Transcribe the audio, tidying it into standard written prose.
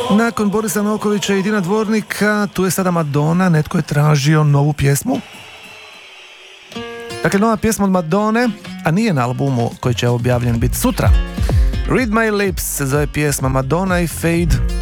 Nakon Borisa Nokovića i Dina Dvornika, tu je sada Madonna, netko je tražio novu pjesmu. Dakle, nova pjesma od Madone, a nije na albumu koji će objavljen biti sutra. Read My Lips se zove pjesma Madonna i Fade.